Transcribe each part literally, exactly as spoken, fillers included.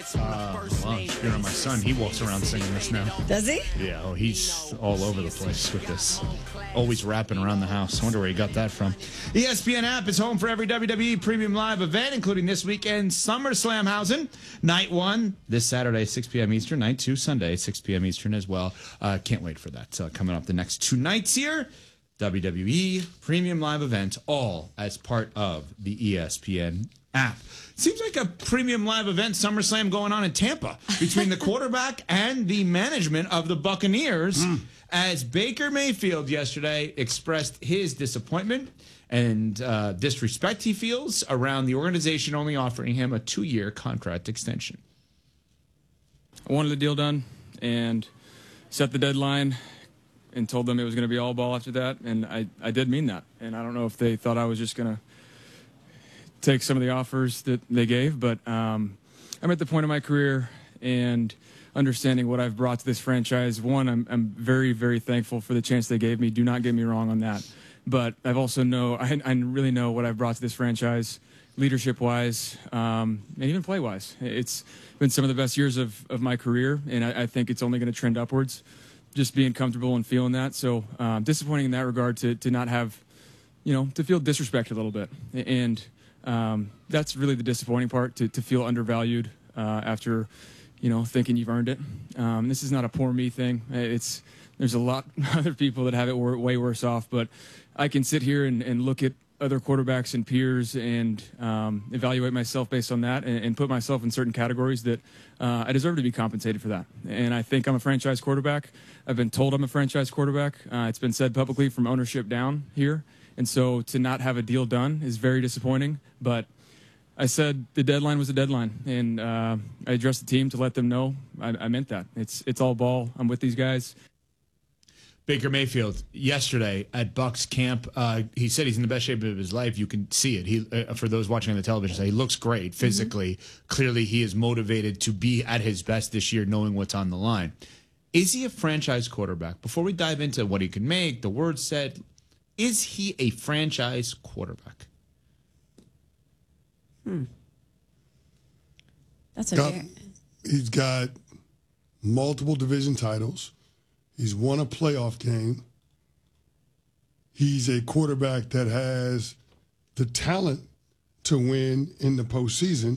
Uh, well, you know, my son, he walks around singing this now. Does he? Yeah, oh, he's all over the place with this. Always rapping around the house. I wonder where he got that from. E S P N app is home for every W W E Premium Live event, including this weekend SummerSlam housing. Night one, this Saturday, six p.m. Eastern. Night two, Sunday, six p.m. Eastern as well. Uh, can't wait for that. Uh, coming up the next two nights here. W W E Premium Live event, all as part of the E S P N app. Seems like a Premium Live event, SummerSlam, going on in Tampa between the quarterback and the management of the Buccaneers, mm. as Baker Mayfield yesterday expressed his disappointment and uh, disrespect he feels around the organization only offering him a two-year contract extension. I wanted the deal done and set the deadline and told them it was going to be all ball after that, and I, I did mean that. And I don't know if they thought I was just going to take some of the offers that they gave, but um, I'm at the point of my career and understanding what I've brought to this franchise. One, I'm, I'm very, very thankful for the chance they gave me. Do not get me wrong on that. But I've also know, I, I really know what I've brought to this franchise, leadership-wise, um, and even play-wise. It's been some of the best years of, of my career, and I, I think it's only going to trend upwards, just being comfortable and feeling that. So um, disappointing in that regard to, to not have, you know, to feel disrespected a little bit. And Um, that's really the disappointing part, to, to feel undervalued uh, after, you know, thinking you've earned it. Um, this is not a poor me thing. It's there's a lot of other people that have it way worse off, but I can sit here and, and look at other quarterbacks and peers and um, evaluate myself based on that and, and put myself in certain categories that uh, I deserve to be compensated for that. And I think I'm a franchise quarterback. I've been told I'm a franchise quarterback. Uh, it's been said publicly from ownership down here. And so to not have a deal done is very disappointing. But I said the deadline was a deadline, and uh, I addressed the team to let them know I, I meant that. It's it's all ball. I'm with these guys. Baker Mayfield yesterday at Bucs camp. Uh, he said he's in the best shape of his life. You can see it. He, uh, for those watching on the television, he looks great physically. Mm-hmm. Clearly, he is motivated to be at his best this year, knowing what's on the line. Is he a franchise quarterback? Before we dive into what he can make, the word said, is he a franchise quarterback? Hmm. That's a got, very... He's got multiple division titles. He's won a playoff game. He's a quarterback that has the talent to win in the postseason.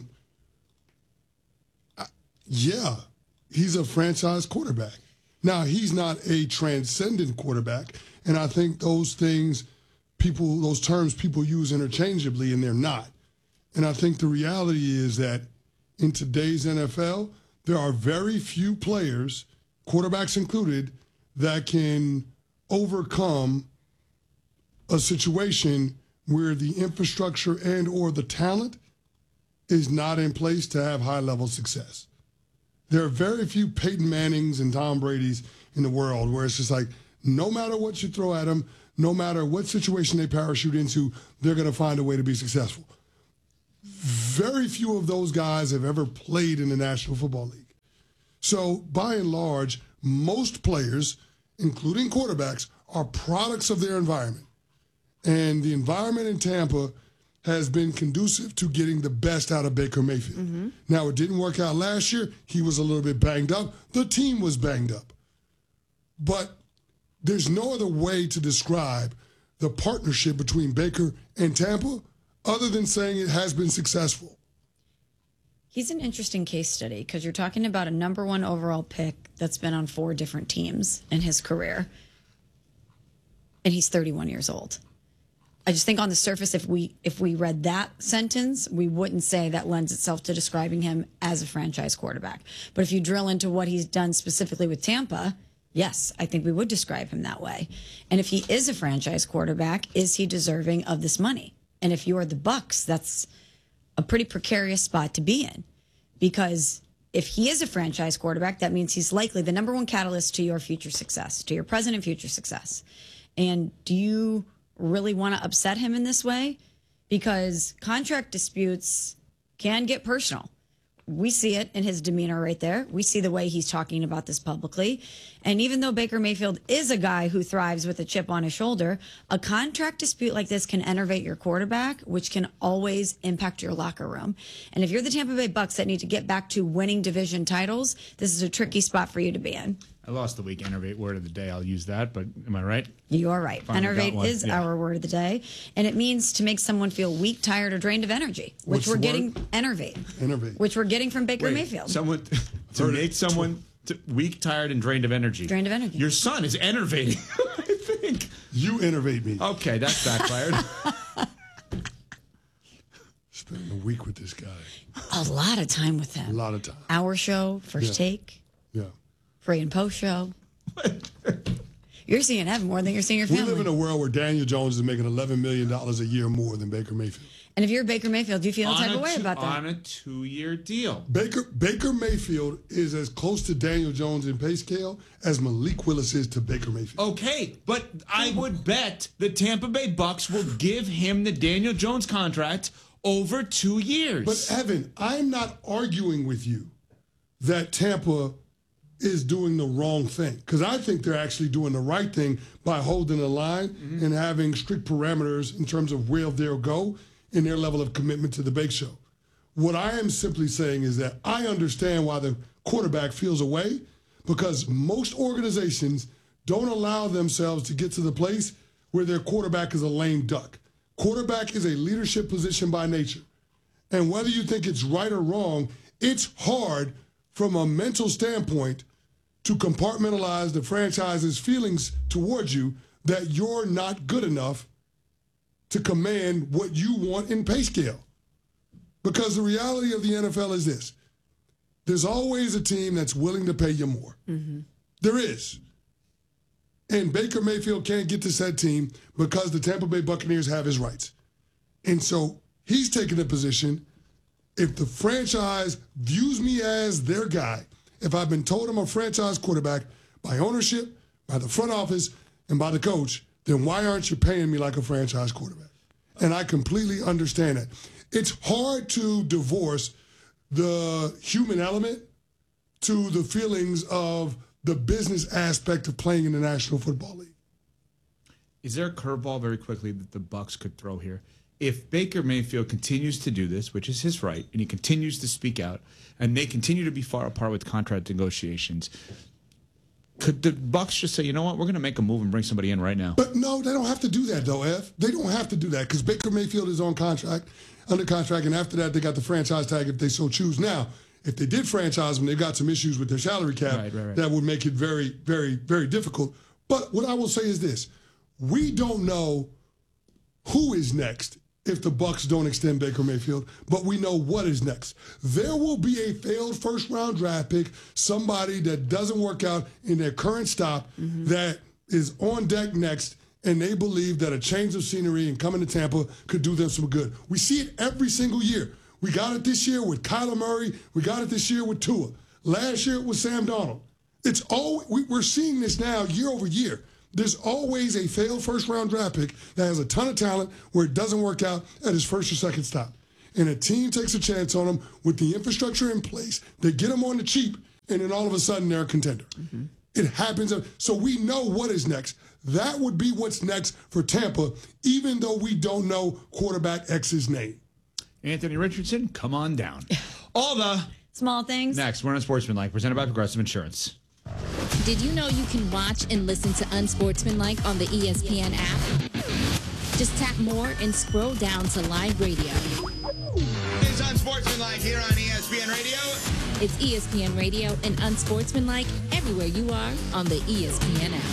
Uh, yeah, he's a franchise quarterback. Now, he's not a transcendent quarterback, and I think those things, people, those terms people use interchangeably, and they're not. And I think the reality is that in today's N F L, there are very few players, quarterbacks included, that can overcome a situation where the infrastructure and or the talent is not in place to have high-level success. There are very few Peyton Mannings and Tom Brady's in the world where it's just like, no matter what you throw at them, no matter what situation they parachute into, they're going to find a way to be successful. Very few of those guys have ever played in the National Football League. So, by and large, most players, including quarterbacks, are products of their environment. And the environment in Tampa has been conducive to getting the best out of Baker Mayfield. Mm-hmm. Now, it didn't work out last year. He was a little bit banged up. The team was banged up. But there's no other way to describe the partnership between Baker and Tampa other than saying it has been successful. He's an interesting case study because you're talking about a number one overall pick that's been on four different teams in his career. And he's thirty-one years old. I just think on the surface, if we if we read that sentence, we wouldn't say that lends itself to describing him as a franchise quarterback. But if you drill into what he's done specifically with Tampa, yes, I think we would describe him that way. And if he is a franchise quarterback, is he deserving of this money? And if you're the Bucs, that's a pretty precarious spot to be in. Because if he is a franchise quarterback, that means he's likely the number one catalyst to your future success, to your present and future success. And do you really want to upset him in this way? Because contract disputes can get personal. we see it in his demeanor right there. We see the way he's talking about this publicly. And even though Baker Mayfield is a guy who thrives with a chip on his shoulder, a contract dispute like this can enervate your quarterback, which can always impact your locker room. And if you're the Tampa Bay Bucks that need to get back to winning division titles, this is a tricky spot for you to be in. I lost the week enervate word of the day. I'll use that, but am I right? You are right. Finally got Enervate one. is Yeah. our word of the day, and it means to make someone feel weak, tired, or drained of energy, which What's we're the getting word? enervate, Enervate. which we're getting from Baker Wait, Mayfield. Someone to Heard make it. someone to, weak, tired, and drained of energy. Drained of energy. Your son is enervating, I think. You enervate me. Okay, that's backfired. Spending a week with this guy. A lot of time with him. A lot of time. Our show, first Yeah. take, Yeah. pre and post show. You're seeing Evan more than you're seeing your We family. live in a world where Daniel Jones is making eleven million dollars a year more than Baker Mayfield. and if you're Baker Mayfield, do you feel a type on, of a way two, about that? on a two-year deal. Baker Baker Mayfield is as close to Daniel Jones in pay scale as Malik Willis is to Baker Mayfield. Okay, but I would bet the Tampa Bay Bucks will give him the Daniel Jones contract over two years. But Evan, I'm not arguing with you that Tampa is doing the wrong thing, because I think they're actually doing the right thing by holding the line Mm-hmm. and having strict parameters in terms of where they'll go in their level of commitment to the Bake Show. What I am simply saying is that I understand why the quarterback feels away, because most organizations don't allow themselves to get to the place where their quarterback is a lame duck. Quarterback is a leadership position by nature. And whether you think it's right or wrong, it's hard from a mental standpoint to compartmentalize the franchise's feelings towards you that you're not good enough to command what you want in pay scale. Because the reality of the N F L is this. There's always a team that's willing to pay you more. Mm-hmm. There is. And Baker Mayfield can't get to said team because the Tampa Bay Buccaneers have his rights. And so he's taking a position, if the franchise views me as their guy, if I've been told I'm a franchise quarterback by ownership, by the front office, and by the coach, then why aren't you paying me like a franchise quarterback? And I completely understand that. It's hard to divorce the human element to the feelings of the business aspect of playing in the National Football League. Is there a curveball very quickly that the Bucks could throw here? If Baker Mayfield continues to do this, which is his right, and he continues to speak out, and they continue to be far apart with contract negotiations, could the Bucks just say, you know what, we're going to make a move and bring somebody in right now? But no, they don't have to do that, though, F. They don't have to do that because Baker Mayfield is on contract, under contract, and after that, they got the franchise tag if they so choose. Now, if they did franchise them, they've got some issues with their salary cap Right, right, right. that would make it very, very, very difficult. But what I will say is this. We don't know who is next if the Bucks don't extend Baker Mayfield, but we know what is next. There will be a failed first-round draft pick, somebody that doesn't work out in their current stop Mm-hmm. that is on deck next, and they believe that a change of scenery and coming to Tampa could do them some good. We see it every single year. We got it this year with Kyler Murray. We got it this year with Tua. Last year it was Sam Darnold. It's all we, we're seeing this now year over year. There's always a failed first-round draft pick that has a ton of talent where it doesn't work out at his first or second stop. And a team takes a chance on him with the infrastructure in place. They get him on the cheap, and then all of a sudden they're a contender. Mm-hmm. It happens. So we know what is next. That would be what's next for Tampa, even though we don't know quarterback X's name. Anthony Richardson, come on down. All the Small things. next, we're on Sportsmanlike, presented by Progressive Insurance. Did you know you can watch and listen to Unsportsmanlike on the E S P N app? Just tap more and scroll down to live radio. It's Unsportsmanlike here on E S P N Radio. It's E S P N Radio and Unsportsmanlike everywhere you are on the E S P N app.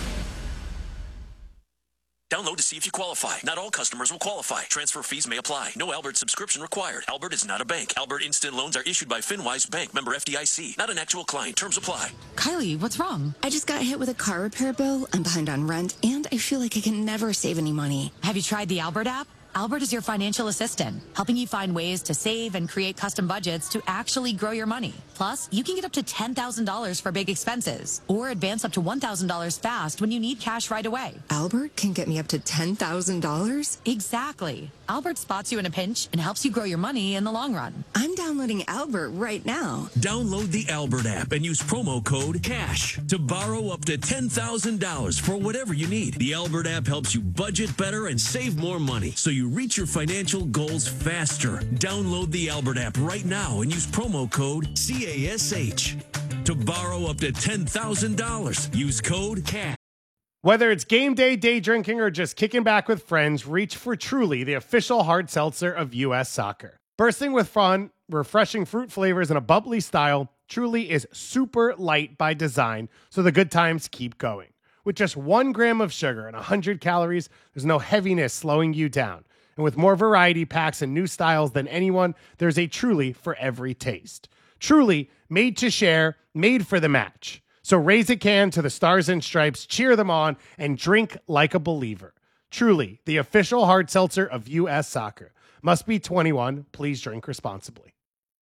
Download to see if you qualify. Not all customers will qualify. Transfer fees may apply. No Albert subscription required. Albert is not a bank. Albert Instant Loans are issued by FinWise Bank, member F D I C. Not an actual client. Terms apply. Kylie, what's wrong? I just got hit with a car repair bill. I'm behind on rent, and I feel like I can never save any money. Have you tried the Albert app? Albert is your financial assistant, helping you find ways to save and create custom budgets to actually grow your money. Plus, Plus, you can get up to ten thousand dollars for big expenses or advance up to one thousand dollars fast when you need cash right away. Albert can get me up to ten thousand dollars? Exactly. Albert spots you in a pinch and helps you grow your money in the long run. I'm downloading Albert right now. Download the Albert app and use promo code CASH to borrow up to ten thousand dollars for whatever you need. The Albert app helps you budget better and save more money so you reach your financial goals faster. Download the Albert app right now and use promo code CASH to borrow up to ten thousand dollars. Use code CASH. Whether it's game day, day drinking, or just kicking back with friends, reach for Truly, the official hard seltzer of U S Soccer. Bursting with fun, refreshing fruit flavors, and a bubbly style, Truly is super light by design, so the good times keep going. With just one gram of sugar and one hundred calories, there's no heaviness slowing you down. And with more variety packs and new styles than anyone, there's a Truly for every taste. Truly, made to share, made for the match. So raise a can to the Stars and Stripes, cheer them on, and drink like a believer. Truly, the official hard seltzer of U S Soccer. Must be twenty-one. Please drink responsibly.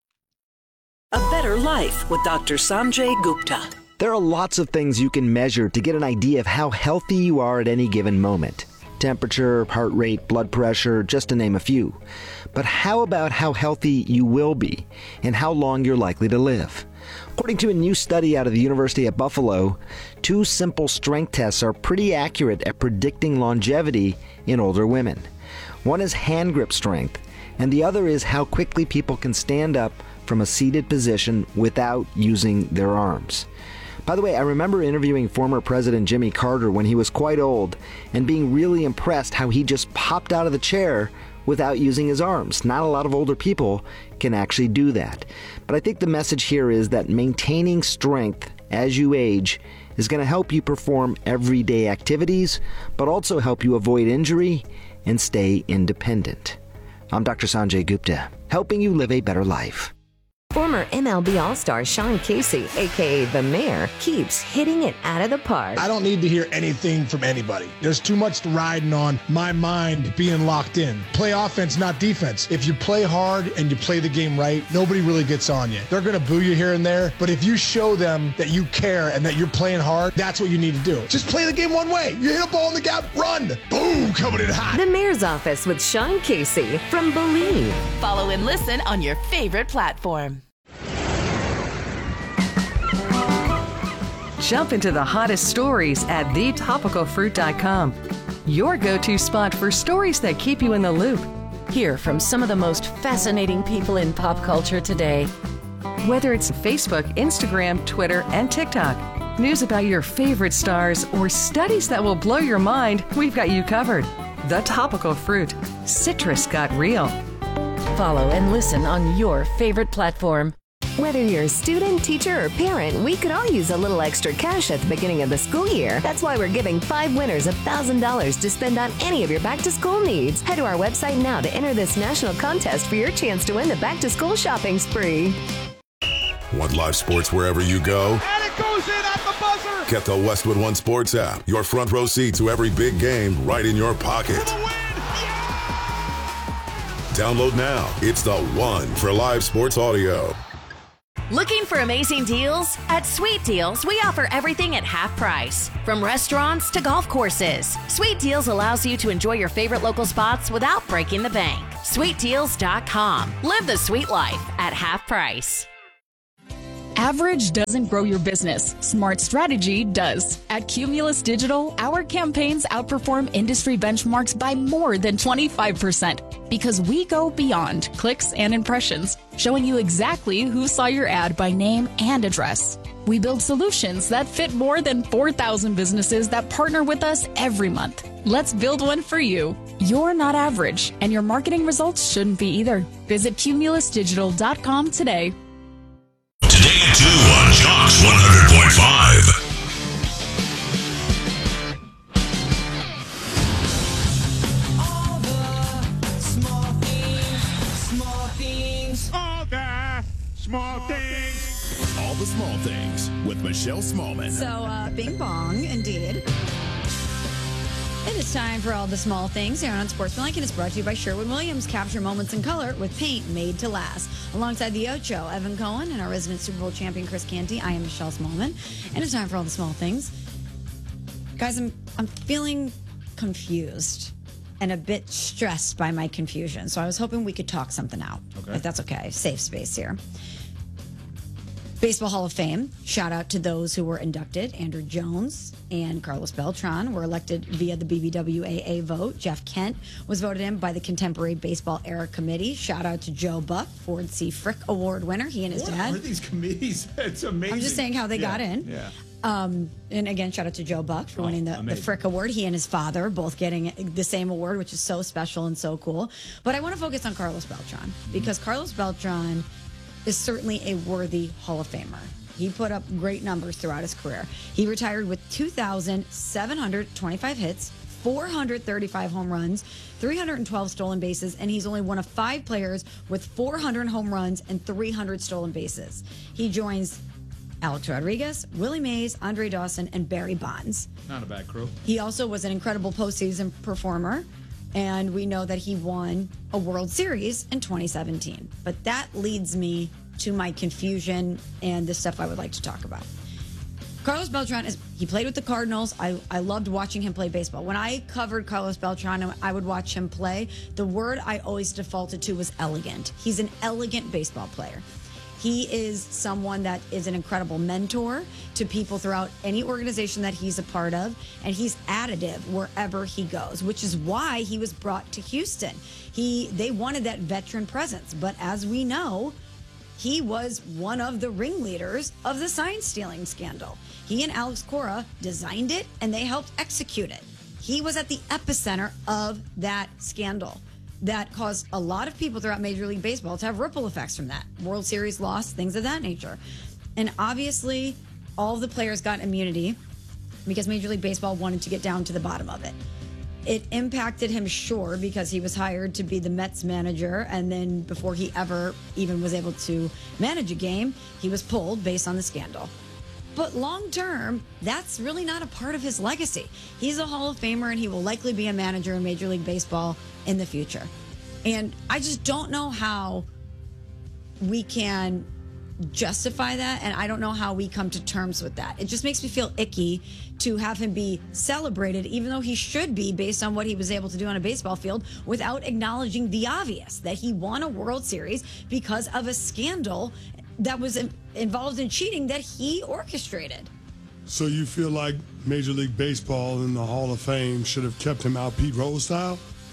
A better life with Doctor Sanjay Gupta. There are lots of things you can measure to get an idea of how healthy you are at any given moment. Temperature, heart rate, blood pressure, just to name a few. But how about how healthy you will be and how long you're likely to live? According to a new study out of the University at Buffalo, two simple strength tests are pretty accurate at predicting longevity in older women. One is hand grip strength, and the other is how quickly people can stand up from a seated position without using their arms. By the way, I remember interviewing former President Jimmy Carter when he was quite old and being really impressed how he just popped out of the chair without using his arms. Not a lot of older people can actually do that. But I think the message here is that maintaining strength as you age is going to help you perform everyday activities, but also help you avoid injury and stay independent. I'm Doctor Sanjay Gupta, helping you live a better life. Former M L B All-Star Sean Casey, a k a. The Mayor, keeps hitting it out of the park. I don't need to hear anything from anybody. There's too much riding on my mind being locked in. Play offense, not defense. If you play hard and you play the game right, nobody really gets on you. They're going to boo you here and there, but if you show them that you care and that you're playing hard, that's what you need to do. Just play the game one way. You hit a ball in the gap, run. Boom, coming in hot. The Mayor's Office with Sean Casey from Believe. Follow and listen on your favorite platform. Jump into the hottest stories at the topical fruit dot com. Your go-to spot for stories that keep you in the loop. Hear from some of the most fascinating people in pop culture today. Whether it's Facebook, Instagram, Twitter, and TikTok, news about your favorite stars, or studies that will blow your mind, we've got you covered. The Topical Fruit. Citrus got real. Follow and listen on your favorite platform. Whether you're a student, teacher, or parent, we could all use a little extra cash at the beginning of the school year. That's why we're giving five winners one thousand dollars to spend on any of your back-to-school needs. Head to our website now to enter this national contest for your chance to win the back-to-school shopping spree. Want live sports wherever you go? And it goes in at the buzzer! Get the Westwood One Sports app. Your front row seat to every big game right in your pocket. Download now. It's the one for live sports audio. Looking for amazing deals? At Sweet Deals, we offer everything at half price. From restaurants to golf courses, Sweet Deals allows you to enjoy your favorite local spots without breaking the bank. sweet deals dot com. Live the sweet life at half price. Average doesn't grow your business. Smart strategy does. At Cumulus Digital, our campaigns outperform industry benchmarks by more than twenty-five percent because we go beyond clicks and impressions, showing you exactly who saw your ad by name and address. We build solutions that fit more than four thousand businesses that partner with us every month. Let's build one for you. You're not average, and your marketing results shouldn't be either. Visit cumulus digital dot com today. Today at two on Jocks one hundred point five. All the small things, small things, all the small things. All the small things with Michelle Smallman. So, uh, bing bong, indeed. It is time for all the small things here on Unsportsmanlike, and it's brought to you by Sherwin-Williams. Capture moments in color with paint made to last. Alongside the Ocho, Evan Cohen, and our resident Super Bowl champion, Chris Canty, I am Michelle Smallman, and it's time for all the small things. Guys, I'm I'm feeling confused and a bit stressed by my confusion, so I was hoping we could talk something out. Okay. If that's okay. Safe space here. Baseball Hall of Fame. Shout out to those who were inducted. Andrew Jones and Carlos Beltran were elected via the B B W A A vote. Jeff Kent was voted in by the Contemporary Baseball Era Committee. Shout out to Joe Buck, Ford C. Frick Award winner. He and his What dad. are these committees? It's amazing. I'm just saying how they Yeah, got in. Yeah. Um, and again, shout out to Joe Buck for Oh, winning the, the amazing. Frick Award. He and his father both getting the same award, which is so special and so cool. But I want to focus on Carlos Beltran because Carlos Beltran is certainly a worthy Hall of Famer. He put up great numbers throughout his career. He retired with two thousand seven hundred twenty-five hits, four hundred thirty-five home runs, three hundred twelve stolen bases, and he's only one of five players with four hundred home runs and three hundred stolen bases. He joins Alex Rodriguez, Willie Mays, Andre Dawson, and Barry Bonds. Not a bad crew. He also was an incredible postseason performer, and we know that he won a World Series in twenty seventeen. But that leads me to my confusion and the stuff I would like to talk about. Carlos Beltran, is he played with the Cardinals. I, I loved watching him play baseball. When I covered Carlos Beltran and I would watch him play, the word I always defaulted to was elegant. He's an elegant baseball player. He is someone that is an incredible mentor to people throughout any organization that he's a part of, and he's additive wherever he goes, which is why he was brought to Houston. He they wanted that veteran presence, but as we know, he was one of the ringleaders of the sign stealing scandal. He and Alex Cora designed it, and they helped execute it. He was at the epicenter of that scandal that caused a lot of people throughout Major League Baseball to have ripple effects from that. World Series loss, things of that nature. And obviously, all of the players got immunity because Major League Baseball wanted to get down to the bottom of it. It impacted him, sure, because he was hired to be the Mets manager, and then before he ever even was able to manage a game, he was pulled based on the scandal. But long term, that's really not a part of his legacy. He's a Hall of Famer, and he will likely be a manager in Major League Baseball in the future. And I just don't know how we can justify that, and I don't know how we come to terms with that. It just makes me feel icky to have him be celebrated, even though he should be, based on what he was able to do on a baseball field, without acknowledging the obvious, that he won a World Series because of a scandal that was in- involved in cheating that he orchestrated. So you feel like Major League Baseball and the Hall of Fame should have kept him out Pete Rose style?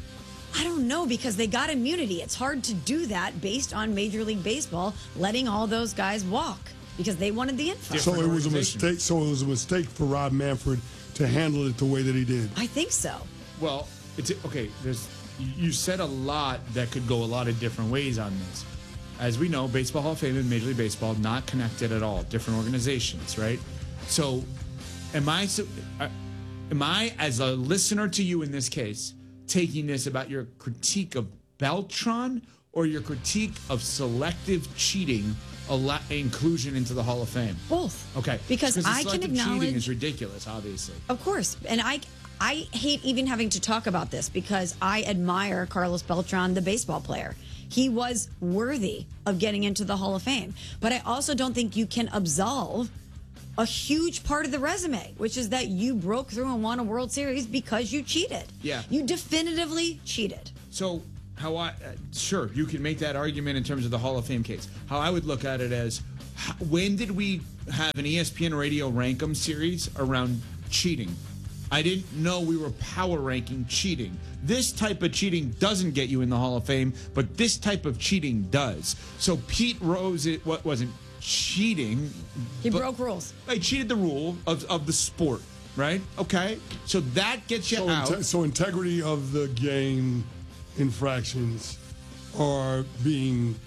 I don't know, because they got immunity. It's hard to do that based on Major League Baseball letting all those guys walk because they wanted the info. So it was a mistake. So it was a mistake for Rob Manfred to handle it the way that he did. I think so. Well, it's okay. There's you said a lot that could go a lot of different ways on this. As we know, Baseball Hall of Fame and Major League Baseball not connected at all. Different organizations, right? So, am I? so- uh, Am I, as a listener to you in this case, taking this about your critique of Beltran or your critique of selective cheating, a la- inclusion into the Hall of Fame? Both. Okay. Because the I can selective acknowledge- cheating is ridiculous, obviously. Of course. And I I hate even having to talk about this because I admire Carlos Beltran, the baseball player. He was worthy of getting into the Hall of Fame. But I also don't think you can absolve a huge part of the resume, which is that you broke through and won a World Series because you cheated. Yeah. You definitively cheated. So, how I, uh, sure, you can make that argument in terms of the Hall of Fame case. How I would look at it as, h- when did we have an E S P N Radio Rankum series around cheating? I didn't know we were power ranking cheating. This type of cheating doesn't get you in the Hall of Fame, but this type of cheating does. So Pete Rose, it what wasn't cheating. He but- broke rules. He cheated the rule of, of the sport, right? Okay, so that gets you So, out. inte- so integrity of the game infractions are being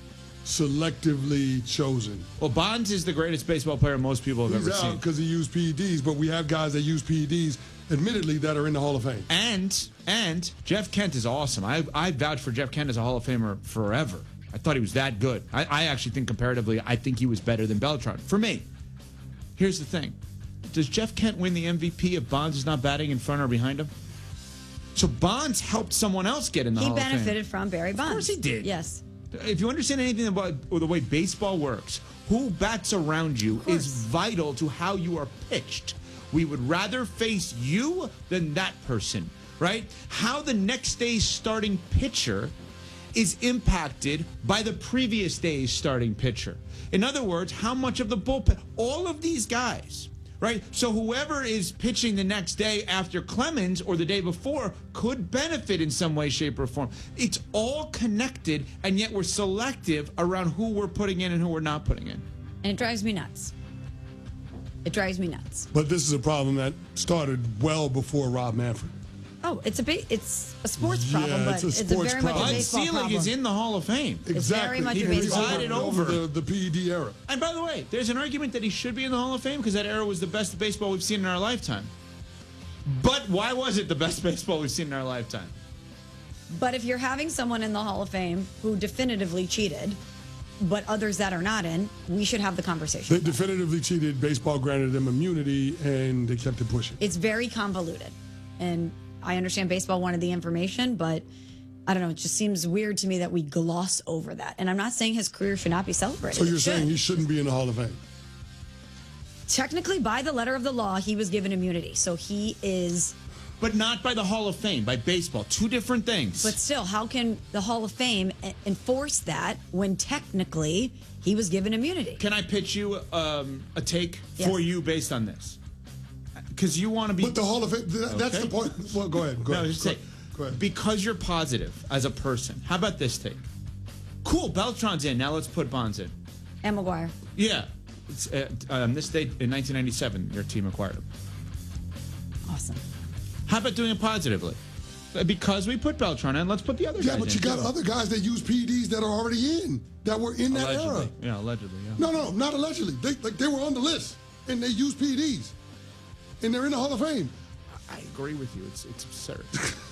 selectively chosen. Well, Bonds is the greatest baseball player most people have He's ever out seen. because he used P E Ds, but we have guys that use P E Ds, admittedly, that are in the Hall of Fame. And and Jeff Kent is awesome. I I vouched for Jeff Kent as a Hall of Famer forever. I thought he was that good. I, I actually think comparatively, I think he was better than Beltran. For me, here's the thing. Does Jeff Kent win the M V P if Bonds is not batting in front or behind him? So Bonds helped someone else get in the He Hall of Fame. benefited from Barry Bonds. Of course he did. Yes. If you understand anything about the way baseball works, who bats around you is vital to how you are pitched. We would rather face you than that person, right? How the next day's starting pitcher is impacted by the previous day's starting pitcher. In other words, how much of the bullpen, all of these guys, right? So whoever is pitching the next day after Clemens or the day before could benefit in some way, shape, or form. It's all connected, and yet we're selective around who we're putting in and who we're not putting in. And it drives me nuts. It drives me nuts. But this is a problem that started well before Rob Manfred. Oh, it's a ba- it's a sports problem, Yeah, but it's a it's, sports a very problem. much a Bud baseball Selig problem. is in the Hall of Fame. It's very much he a baseball presided problem. over the, the P E D era. And by the way, there's an argument that he should be in the Hall of Fame because that era was the best baseball we've seen in our lifetime. But why was it the best baseball we've seen in our lifetime? But if you're having someone in the Hall of Fame who definitively cheated, but others that are not in, we should have the conversation. They definitively cheated. Baseball granted them immunity, and they kept it pushing. It's very convoluted. And I understand baseball wanted the information, but I don't know. It just seems weird to me that we gloss over that. And I'm not saying his career should not be celebrated. So you're It should. saying he shouldn't be in the Hall of Fame? Technically, by the letter of the law, he was given immunity. So he is. But not by the Hall of Fame, by baseball. Two different things. But still, how can the Hall of Fame e- enforce that when technically he was given immunity? Can I pitch you um, a take Yes. for you based on this? Because you want to be. But the Hall of Fame, that, that's Okay. the point. Well, go ahead. Go no, ahead. just Go, say, go ahead. because you're positive as a person. How about this take? Cool, Beltran's in. Now let's put Bonds in. And McGuire. Yeah. It's, uh, um, this date in nineteen ninety-seven, your team acquired him. Awesome. How about doing it positively? Because we put Beltran in, let's put the other Yeah, guys but in. you got too. other guys that use P E Ds that are already in, that were in that Allegedly. era. Yeah, allegedly, yeah. No, no, not allegedly. They like they were on the list, and they use P E Ds, and they're in the Hall of Fame. I agree with you. It's it's absurd.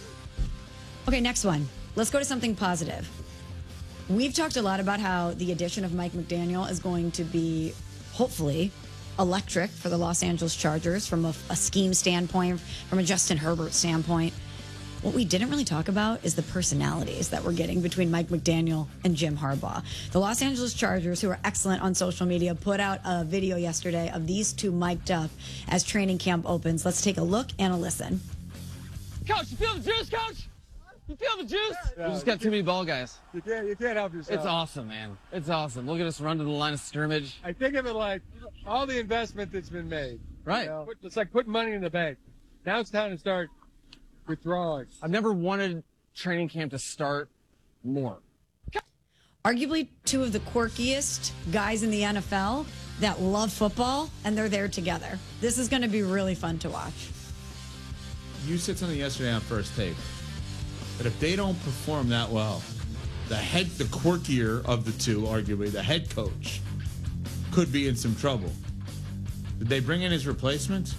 Okay, next one. Let's go to something positive. We've talked a lot about how the addition of Mike McDaniel is going to be, hopefully, electric for the Los Angeles Chargers from a, a scheme standpoint, from a Justin Herbert standpoint. What we didn't really talk about is the personalities that we're getting between Mike McDaniel and Jim Harbaugh. The Los Angeles Chargers, who are excellent on social media, put out a video yesterday of these two mic'd up as training camp opens. Let's take a look and a listen. Coach, you feel the juice, Coach? You feel the juice? We just got too many ball guys. You can't, you can't help yourself. It's awesome, man. It's awesome. Look at us run to the line of scrimmage. I think of it like all the investment that's been made. Right. You know? Put- It's like putting money in the bank. Now it's time to start withdrawing. I've never wanted training camp to start more. Arguably two of the quirkiest guys in the N F L that love football, and they're there together. This is going to be really fun to watch. You said something yesterday on First Take that if they don't perform that well, the head, the quirkier of the two, arguably the head coach, could be in some trouble. Did they bring in his replacement?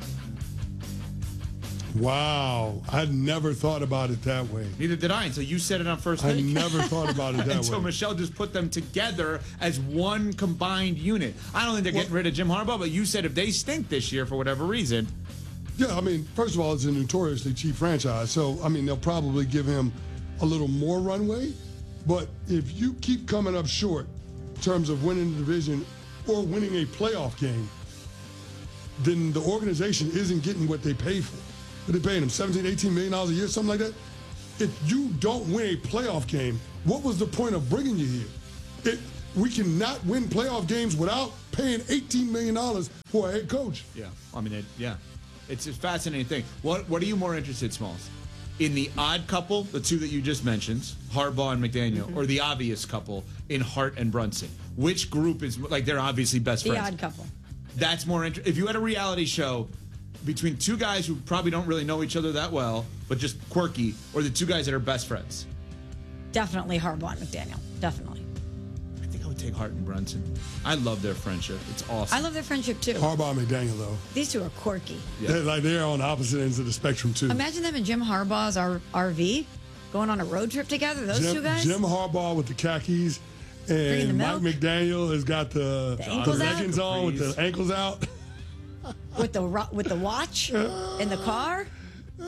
Wow, I never thought about it that way. Neither did I until you said it on First I Take. never thought about it that until way. Michelle just put them together as one combined unit. I don't think they're getting rid of Jim Harbaugh, but you said if they stink this year for whatever reason. Yeah, I mean, first of all, it's a notoriously cheap franchise, so I mean they'll probably give him a little more runway. But if you keep coming up short in terms of winning the division or winning a playoff game, then the organization isn't getting what they pay for. What are they paying him, seventeen, eighteen million dollars a year, something like that? If you don't win a playoff game, what was the point of bringing you here? It, we cannot win playoff games without paying eighteen million dollars for a head coach. Yeah, I mean, it, yeah, it's a fascinating thing. What What are you more interested, Smalls? In the odd couple, the two that you just mentioned, Harbaugh and McDaniel, Mm-hmm. or the obvious couple in Hart and Brunson? Which group is like they're obviously best The friends? odd couple. That's more interesting. If you had a reality show between two guys who probably don't really know each other that well, but just quirky, or the two guys that are best friends, Definitely Harbaugh and McDaniel. Definitely. I think I would take Hart and Brunson. I love their friendship. It's awesome. I love their friendship too. Harbaugh and McDaniel, though. These two are quirky. They're like they're on opposite ends of the spectrum too. Imagine them and Jim Harbaugh's R- RV going on a road trip together. Those Jim, two guys. Jim Harbaugh with the khakis, Bringing the and Mike milk. McDaniel has got the, The ankles out? leggings on with the ankles out. with the ro- with the watch in the car.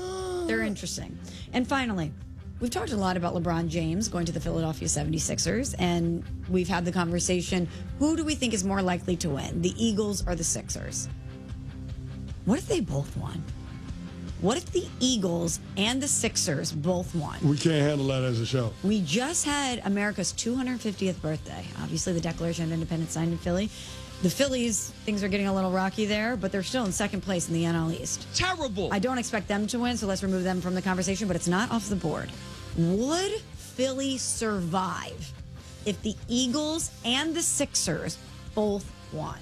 They're interesting. And finally, we've talked a lot about LeBron James going to the Philadelphia seventy-sixers, and we've had the conversation, who do we think is more likely to win, the Eagles or the Sixers? What if they both won? What if the Eagles and the Sixers both won? We can't handle that as a show. We just had America's two hundred fiftieth birthday. Obviously, the Declaration of Independence signed in Philly. The Phillies, things are getting a little rocky there, but they're still in second place in the N L East. Terrible. I don't expect them to win, so let's remove them from the conversation, but it's not off the board. Would Philly survive if the Eagles and the Sixers both won?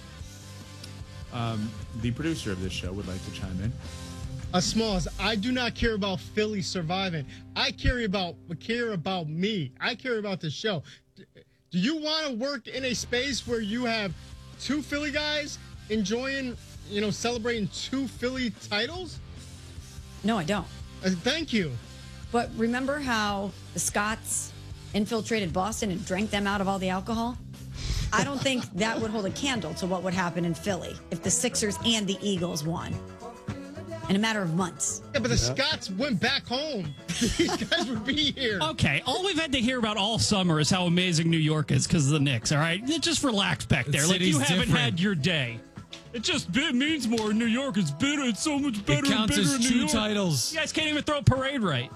Um, the producer of this show would like to chime in. Uh, Smalls, I do not care about Philly surviving. I care about care about me. I care about the show. Do you want to work in a space where you have two Philly guys enjoying, you know, celebrating two Philly titles? No, I don't. Uh, thank you. But remember how the Scots infiltrated Boston and drank them out of all the alcohol? I don't think that would hold a candle to what would happen in Philly if the Sixers and the Eagles won in a matter of months. Yeah, but the yeah. Scots went back home. These guys would be here. Okay, all we've had to hear about all summer is how amazing New York is because of the Knicks, all right? Just relax back there. The like, you haven't different. had your day. It just it means more in New York. It's better. It's so much better. It counts and bigger as in New two York. titles. You guys can't even throw a parade right.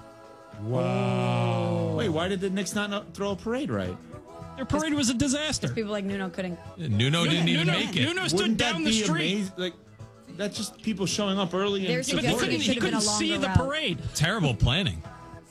Wow. Wait, why did the Knicks not throw a parade right? Their parade was a disaster. People like Nuno couldn't. Nuno didn't Nuno, even Nuno, make it. Nuno stood Wouldn't down that the be street. amazing? Like, that's just people showing up early and There's Yeah, but they supporting. couldn't, Should've he been couldn't a see longer the route. parade. Terrible planning.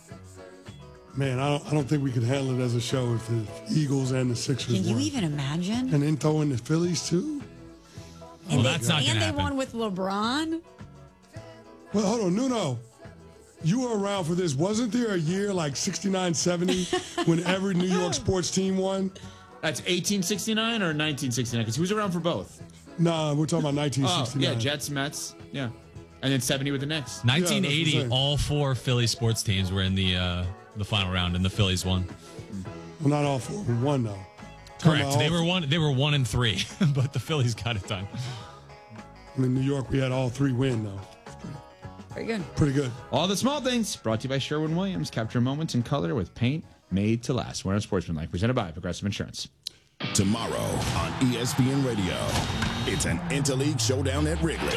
Man, I don't I don't think we could handle it as a show if the Eagles and the Sixers Can you won. even imagine? And then throw in the Phillies, too? Well, and that's they, not going to And they happen. won with LeBron. Well, hold on, Nuno. You were around for this. Wasn't there a year like sixty-nine, seventy when every New York sports team won? That's eighteen sixty-nine or nineteen sixty-nine? Because he was around for both. Nah, we're talking about nineteen sixty-nine. Oh, yeah, Jets, Mets, yeah. And then seventy with the Knicks. nineteen eighty, Yeah, all four Philly sports teams were in the uh, the final round, and the Phillies won. Well, not all four. One, though. Talking Correct. about They all- were one. They were one and three, but the Phillies got it done. I mean, New York, we had all three win, though. Very good. Pretty good. All the small things brought to you by Sherwin-Williams. Capture moments in color with paint made to last. We're on Sportsmanlike, presented by Progressive Insurance. Tomorrow on E S P N Radio, it's an interleague showdown at Wrigley.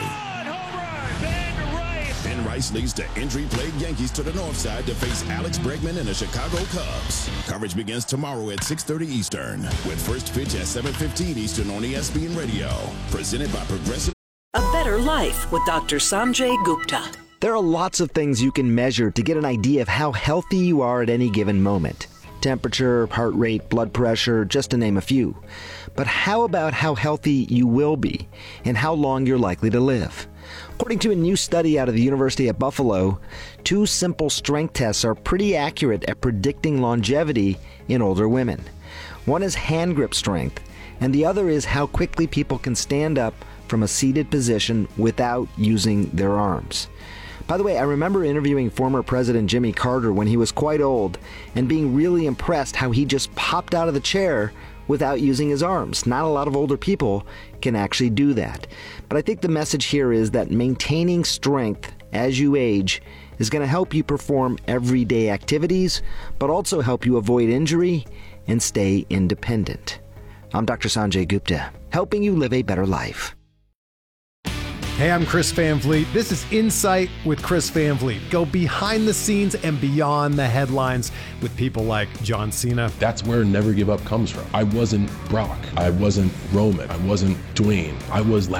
Ben Rice leads the injury-plagued Yankees to the north side to face Alex Bregman and the Chicago Cubs. Coverage begins tomorrow at six thirty Eastern, with first pitch at seven fifteen Eastern on E S P N Radio. Presented by Progressive. A better life with Doctor Sanjay Gupta. There are lots of things you can measure to get an idea of how healthy you are at any given moment. Temperature, heart rate, blood pressure, just to name a few. But how about how healthy you will be and how long you're likely to live? According to a new study out of the University of Buffalo, two simple strength tests are pretty accurate at predicting longevity in older women. One is hand grip strength, and the other is how quickly people can stand up from a seated position without using their arms. By the way, I remember interviewing former President Jimmy Carter when he was quite old and being really impressed how he just popped out of the chair without using his arms. Not a lot of older people can actually do that. But I think the message here is that maintaining strength as you age is going to help you perform everyday activities, but also help you avoid injury and stay independent. I'm Doctor Sanjay Gupta, helping you live a better life. Hey, I'm Chris Van Vliet. This is Insight with Chris Van Vliet. Go behind the scenes and beyond the headlines with people like John Cena. That's where Never Give Up comes from. I wasn't Brock. I wasn't Roman. I wasn't Dwayne. I was